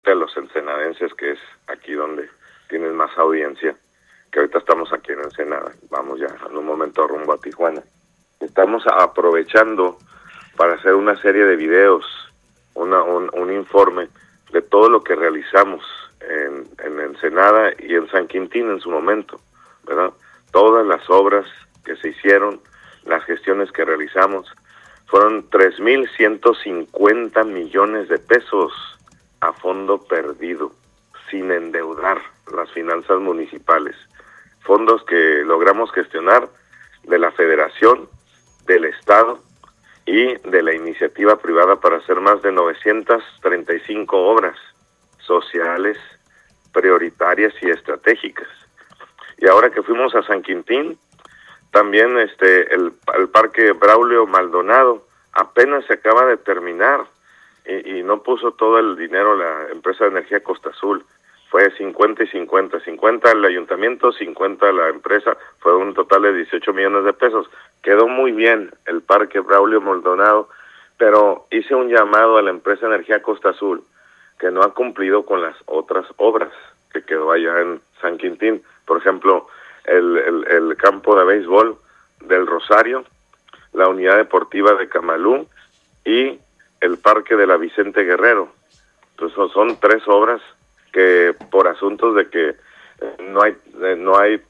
de los ensenadenses, que es aquí donde tienes más audiencia, que ahorita estamos aquí en Ensenada, vamos ya en un momento rumbo a Tijuana. Estamos aprovechando para hacer una serie de videos, un informe de todo lo que realizamos en Ensenada y en San Quintín en su momento, ¿verdad? Todas las obras que se hicieron, las gestiones que realizamos, fueron 3,150 millones de pesos a fondo perdido, sin endeudar las finanzas municipales. Fondos que logramos gestionar de la Federación, del Estado y de la iniciativa privada para hacer más de 935 obras sociales, prioritarias y estratégicas. Y ahora que fuimos a San Quintín, también el Parque Braulio Maldonado apenas se acaba de terminar y no puso todo el dinero la empresa de energía Costa Azul. Fue 50 y 50, 50 el ayuntamiento, 50 la empresa, fue un total de 18 millones de pesos. Quedó muy bien el Parque Braulio Maldonado, pero hice un llamado a la empresa de energía Costa Azul, que no ha cumplido con las otras obras que quedó allá en San Quintín. Por ejemplo, el campo de béisbol del Rosario, la unidad deportiva de Camalú y el parque de la Vicente Guerrero. Entonces son 3 obras que por asuntos de que no hay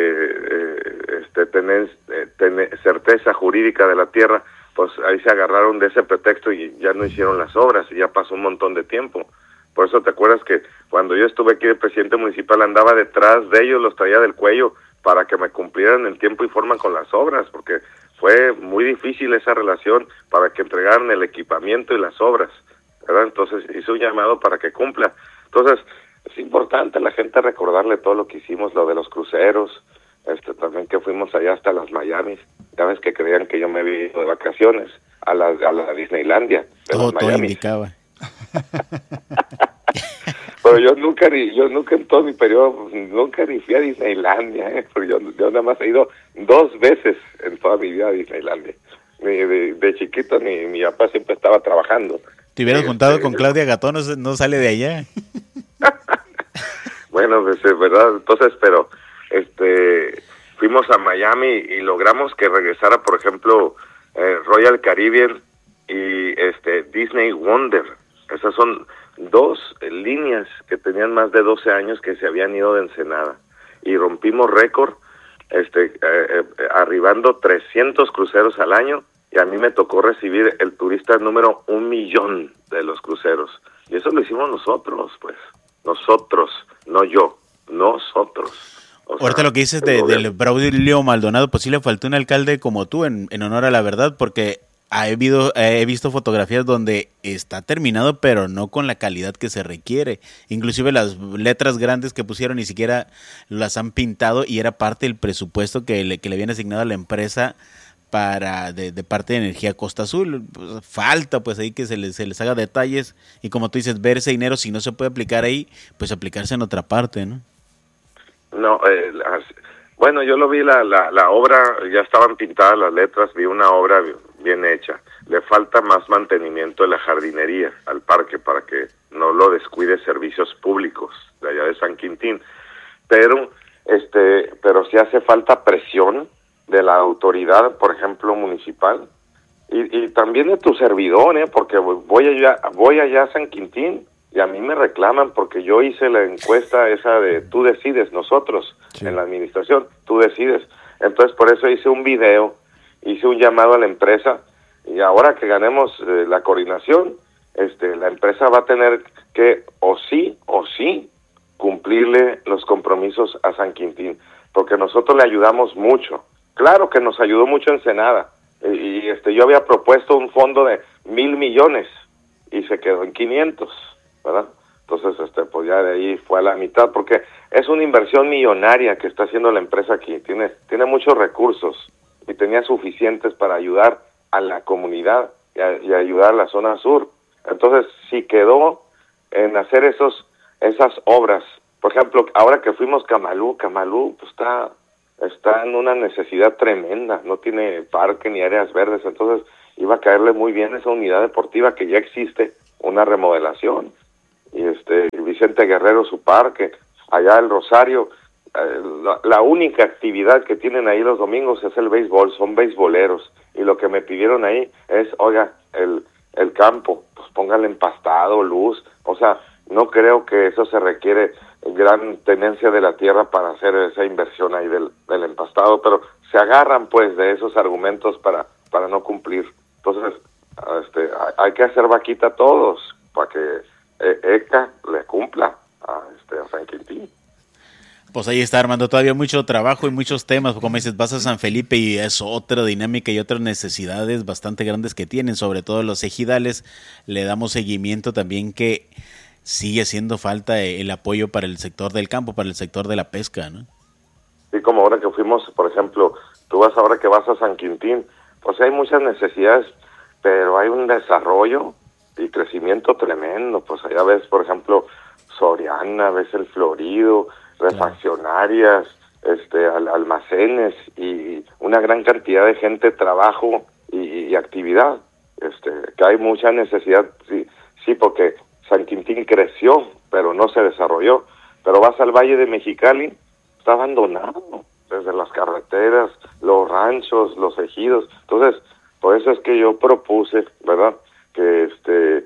certeza jurídica de la tierra, pues ahí se agarraron de ese pretexto y ya no hicieron las obras y ya pasó un montón de tiempo. Por eso te acuerdas que cuando yo estuve aquí de presidente municipal andaba detrás de ellos, los traía del cuello para que me cumplieran en tiempo y forma con las obras, porque fue muy difícil esa relación para que entregaran el equipamiento y las obras, ¿verdad? Entonces hice un llamado para que cumpla. Entonces es importante a la gente recordarle todo lo que hicimos, lo de los cruceros, también que fuimos allá hasta las Miamis. Ya ves que creían que yo me había ido de vacaciones a la Disneylandia de las Todo Miamis. indicaba. Pero yo nunca en todo mi periodo, nunca ni fui a Disneylandia, porque yo nada más he ido 2 veces en toda mi vida a Disneylandia. De chiquito mi papá siempre estaba trabajando. Te hubieras juntado con Claudia Gatón, no sale de allá. Bueno, pues verdad, entonces, pero fuimos a Miami y logramos que regresara, por ejemplo, Royal Caribbean y Disney Wonder. Esas son 2 líneas que tenían más de 12 años que se habían ido de Ensenada y rompimos récord, arribando 300 cruceros al año, y a mí me tocó recibir el turista número 1,000,000 de los cruceros, y eso lo hicimos nosotros, pues, nosotros, no yo, nosotros. Ahorita lo que dices del Braulio Maldonado, pues sí le faltó un alcalde como tú en honor a la verdad, porque he visto fotografías donde está terminado, pero no con la calidad que se requiere. Inclusive las letras grandes que pusieron ni siquiera las han pintado, y era parte del presupuesto que le habían asignado a la empresa de parte de Energía Costa Azul. Pues falta pues ahí que se les haga detalles, y como tú dices, ver ese dinero, si no se puede aplicar ahí, pues aplicarse en otra parte, ¿no? No, bueno, yo lo vi, la obra, ya estaban pintadas las letras, vi una obra bien hecha. Le falta más mantenimiento de la jardinería al parque para que no lo descuide Servicios Públicos de allá de San Quintín. Pero sí hace falta presión de la autoridad, por ejemplo, municipal, y también de tu servidor, porque voy allá a San Quintín y a mí me reclaman porque yo hice la encuesta esa de tú decides, nosotros, sí, en la administración, tú decides. Entonces por eso hice un video, hice un llamado a la empresa, y ahora que ganemos la coordinación, la empresa va a tener que o sí cumplirle los compromisos a San Quintín, porque nosotros le ayudamos mucho. Claro que nos ayudó mucho Ensenada, y yo había propuesto un fondo de 1,000 millones y se quedó en 500, ¿verdad? Entonces, pues ya de ahí fue a la mitad, porque es una inversión millonaria que está haciendo la empresa aquí. Tiene muchos recursos y tenía suficientes para ayudar a la comunidad y ayudar a la zona sur. Entonces, si quedó en hacer esas obras, por ejemplo, ahora que fuimos Camalú pues está en una necesidad tremenda, no tiene parque ni áreas verdes, entonces iba a caerle muy bien esa unidad deportiva que ya existe, una remodelación, y Vicente Guerrero su parque, allá el Rosario, la única actividad que tienen ahí los domingos es el béisbol, son beisboleros, y lo que me pidieron ahí es, oiga, el campo, pues póngale empastado, luz, o sea, no creo que eso se requiere gran tenencia de la tierra para hacer esa inversión ahí del empastado, pero se agarran pues de esos argumentos para no cumplir. Entonces, hay que hacer vaquita a todos para que ECA le cumpla a San Quintín. Pues ahí está, Armando, todavía mucho trabajo y muchos temas, como dices, vas a San Felipe y es otra dinámica y otras necesidades bastante grandes que tienen, sobre todo los ejidales. Le damos seguimiento también que sigue haciendo falta el apoyo para el sector del campo, para el sector de la pesca, ¿no? Sí, como ahora que fuimos, por ejemplo, tú vas ahora que vas a San Quintín, pues hay muchas necesidades, pero hay un desarrollo y crecimiento tremendo. Pues allá ves, por ejemplo, Soriana, ves el Florido, refaccionarias, almacenes y una gran cantidad de gente, trabajo y actividad. Que hay mucha necesidad, sí, porque San Quintín creció, pero no se desarrolló. Pero vas al Valle de Mexicali, está abandonado, desde las carreteras, los ranchos, los ejidos. Entonces, por eso es que yo propuse, ¿verdad?, que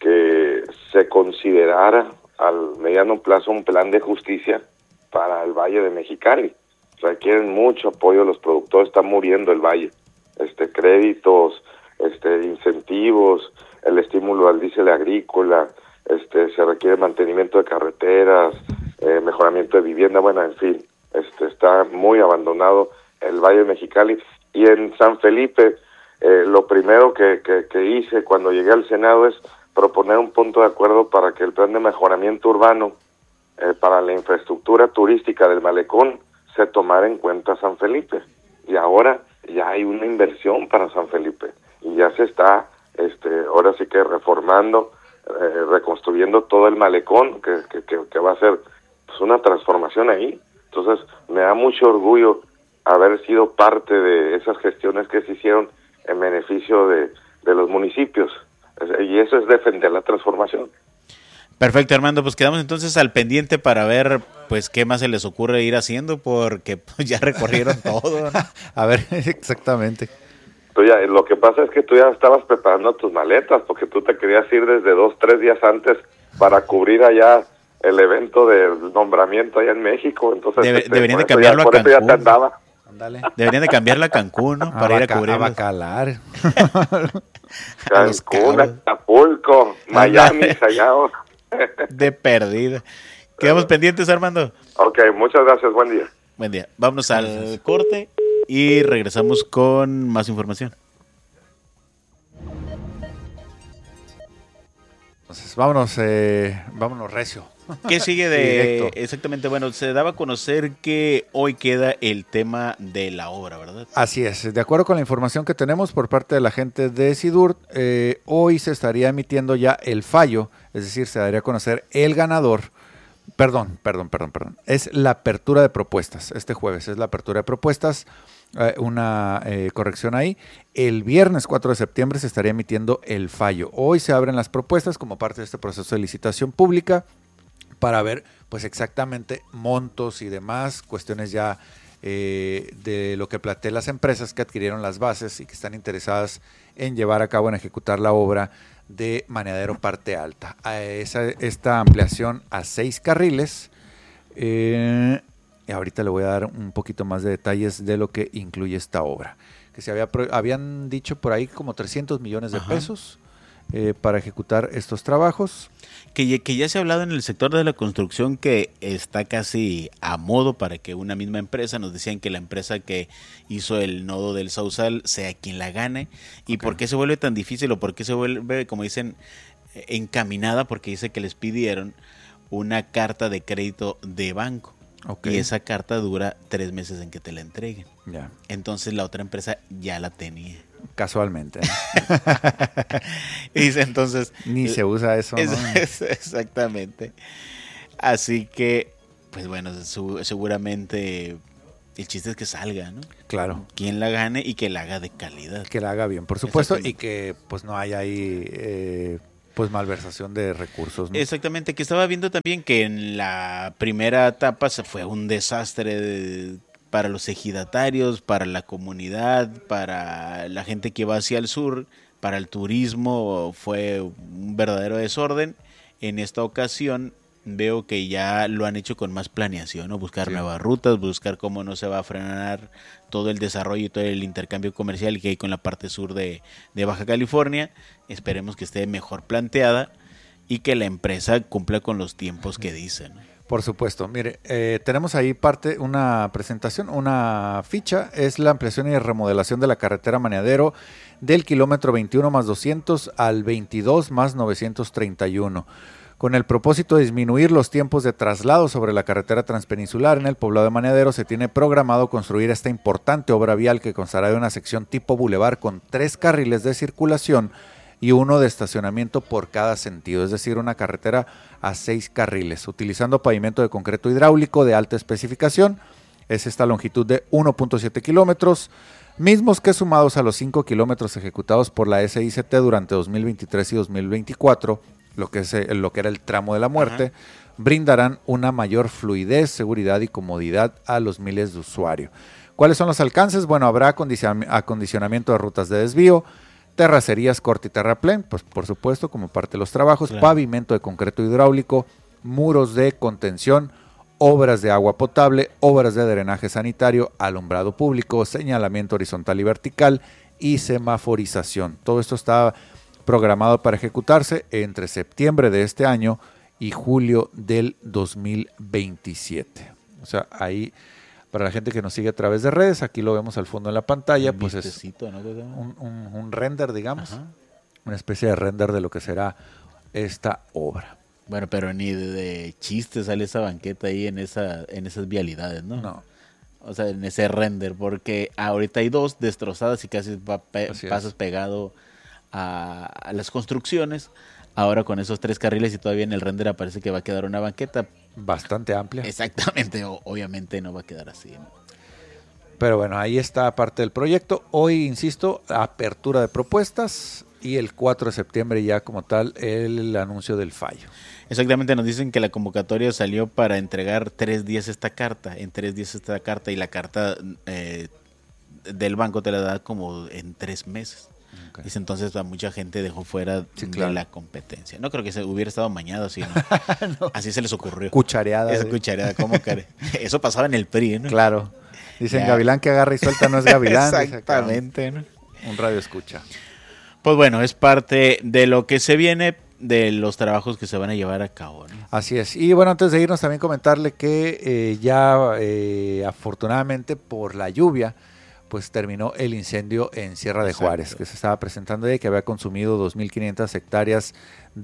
se considerara al mediano plazo un plan de justicia para el Valle de Mexicali. Requieren mucho apoyo los productores, está muriendo el valle. Créditos, incentivos, el estímulo al diésel agrícola, se requiere mantenimiento de carreteras, mejoramiento de vivienda, bueno, en fin, está muy abandonado el Valle de Mexicali. Y en San Felipe, lo primero que hice cuando llegué al Senado es proponer un punto de acuerdo para que el plan de mejoramiento urbano para la infraestructura turística del malecón se tomara en cuenta San Felipe. Y ahora ya hay una inversión para San Felipe y ya se está ahora sí que reformando, reconstruyendo todo el malecón, que va a ser pues una transformación ahí. Entonces me da mucho orgullo haber sido parte de esas gestiones que se hicieron en beneficio de los municipios, y eso es defender la transformación. Perfecto, Armando, pues quedamos entonces al pendiente para ver pues qué más se les ocurre ir haciendo, porque pues, ya recorrieron todo, ¿no? A ver, exactamente. Lo que pasa es que tú ya estabas preparando tus maletas, porque tú te querías ir desde 2-3 días antes para cubrir allá el evento del nombramiento allá en México. Entonces deberían de cambiarlo a Cancún. Ya te andaba. Andale. Deberían de cambiarla a Cancún, ¿no? Para ir a cubrir. A Bacalar. Cancún, Acapulco, Miami, Callao. De perdida. Quedamos pendientes, Armando. Ok, muchas gracias, buen día. Buen día. Vámonos al corte y regresamos con más información. Entonces, vámonos recio. ¿Qué sigue de exactamente? Bueno, se daba a conocer que hoy queda el tema de la obra, ¿verdad? Así es. De acuerdo con la información que tenemos por parte de la gente de SIDURT, hoy se estaría emitiendo ya el fallo, es decir, se daría a conocer el ganador. Perdón. Es la apertura de propuestas. Este jueves es la apertura de propuestas. Una corrección ahí. El viernes 4 de septiembre se estaría emitiendo el fallo. Hoy se abren las propuestas como parte de este proceso de licitación pública para ver pues exactamente montos y demás, cuestiones ya de lo que plantean las empresas que adquirieron las bases y que están interesadas en llevar a cabo, en ejecutar la obra de Maneadero Parte Alta. Esta ampliación a 6 carriles. Y ahorita le voy a dar un poquito más de detalles de lo que incluye esta obra. Que habían dicho por ahí como 300 millones de pesos para ejecutar estos trabajos. Que ya se ha hablado en el sector de la construcción que está casi a modo para que una misma empresa, nos decían que la empresa que hizo el nodo del Sausal sea quien la gane. ¿Y por qué se vuelve tan difícil o por qué se vuelve, como dicen, encaminada? Porque dice que les pidieron una carta de crédito de banco. Y esa carta dura 3 meses en que te la entreguen. Ya. Entonces la otra empresa ya la tenía. Casualmente, ¿no? Y dice entonces... Ni se usa eso, ¿no? Exactamente. Así que, pues bueno, seguramente el chiste es que salga, ¿no? Claro. Quien la gane y que la haga de calidad. Que la haga bien, por supuesto, y que pues no haya ahí Pues malversación de recursos, ¿no? Exactamente, que estaba viendo también que en la primera etapa se fue un desastre para los ejidatarios, para la comunidad, para la gente que va hacia el sur, para el turismo, fue un verdadero desorden. En esta ocasión veo que ya lo han hecho con más planeación, ¿no? Buscar nuevas rutas, buscar cómo no se va a frenar todo el desarrollo y todo el intercambio comercial que hay con la parte sur de Baja California. Esperemos que esté mejor planteada y que la empresa cumpla con los tiempos que dicen. Por supuesto. Mire, tenemos ahí una presentación, una ficha, es la ampliación y remodelación de la carretera Maneadero del kilómetro 21 más 200 al 22 más 931. Con el propósito de disminuir los tiempos de traslado sobre la carretera transpeninsular en el poblado de Maneadero, se tiene programado construir esta importante obra vial que constará de una sección tipo bulevar con 3 carriles de circulación y 1 de estacionamiento por cada sentido, es decir, una carretera a 6 carriles, utilizando pavimento de concreto hidráulico de alta especificación. Es esta longitud de 1.7 kilómetros, mismos que sumados a los 5 kilómetros ejecutados por la SICT durante 2023 y 2024, lo que era el tramo de la muerte, brindarán una mayor fluidez, seguridad y comodidad a los miles de usuarios. ¿Cuáles son los alcances? Bueno, habrá acondicionamiento de rutas de desvío, terracerías, corte y terraplén, pues por supuesto como parte de los trabajos, claro. Pavimento de concreto hidráulico, muros de contención, obras de agua potable, obras de drenaje sanitario, alumbrado público, señalamiento horizontal y vertical y semaforización. Todo esto está programado para ejecutarse entre septiembre de este año y julio del 2027. O sea, ahí, para la gente que nos sigue a través de redes, aquí lo vemos al fondo en la pantalla, pues es ¿no? un render, digamos, una especie de render de lo que será esta obra. Bueno, pero ni de chiste sale esa banqueta ahí en esas vialidades, ¿no? No. O sea, en ese render, porque ahorita hay 2 destrozadas y casi pasas pegado a las construcciones. Ahora con esos 3 carriles y todavía en el render aparece que va a quedar una banqueta bastante amplia. Exactamente, obviamente no va a quedar así, ¿no? Pero bueno, ahí está parte del proyecto. Hoy, insisto, apertura de propuestas y el 4 de septiembre ya como tal el anuncio del fallo. Exactamente, nos dicen que la convocatoria salió para entregar 3 días esta carta, y la carta del banco te la da como en 3 meses. Okay. Dice, entonces a mucha gente dejó fuera de la competencia. No creo que se hubiera estado mañado así, ¿no? No. Así se les ocurrió. Cuchareada. Esa cuchareada, ¿cómo care? Eso pasaba en el PRI, ¿no? Claro. Dicen ya. Gavilán que agarra y suelta no es gavilán. Exactamente, ¿no? Un radio escucha. Pues bueno, es parte de lo que se viene, de los trabajos que se van a llevar a cabo, ¿no? Así es. Y bueno, antes de irnos también comentarle que afortunadamente por la lluvia, pues terminó el incendio en Sierra de Juárez, que se estaba presentando ahí, que había consumido 2.500 hectáreas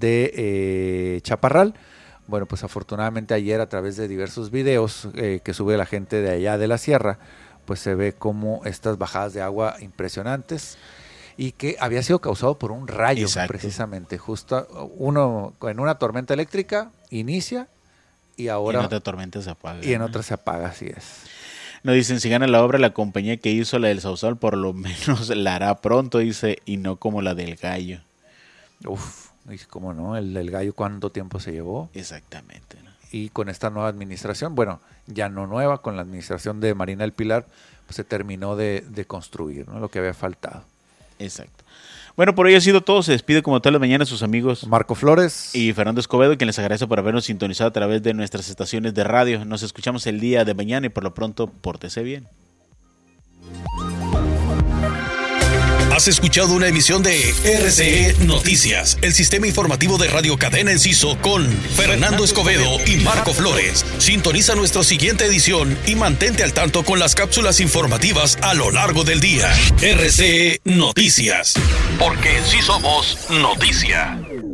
de chaparral. Bueno, pues afortunadamente ayer a través de diversos videos que sube la gente de allá de la sierra, pues se ve como estas bajadas de agua impresionantes y que había sido causado por un rayo. Exacto. Precisamente. Justo uno en una tormenta eléctrica inicia y ahora... Y en otra tormenta se apaga. Y en otra se apaga, así es. Nos dicen, si gana la obra, la compañía que hizo la del Sausal por lo menos la hará pronto, dice, y no como la del Gallo. Uf, ¿cómo no? El del Gallo, ¿cuánto tiempo se llevó? Exactamente, ¿no? Y con esta nueva administración, bueno, ya no nueva, con la administración de Marina del Pilar, pues se terminó de construir, ¿no? Lo que había faltado. Exacto. Bueno, por hoy ha sido todo. Se despide como todas las mañanas sus amigos Marco Flores y Fernando Escobedo, quien les agradece por habernos sintonizado a través de nuestras estaciones de radio. Nos escuchamos el día de mañana y por lo pronto, pórtese bien. Has escuchado una emisión de RCE Noticias, el sistema informativo de Radio Cadena Enciso con Fernando Escobedo y Marco Flores. Sintoniza nuestra siguiente edición y mantente al tanto con las cápsulas informativas a lo largo del día. RCE Noticias, porque sí somos noticia.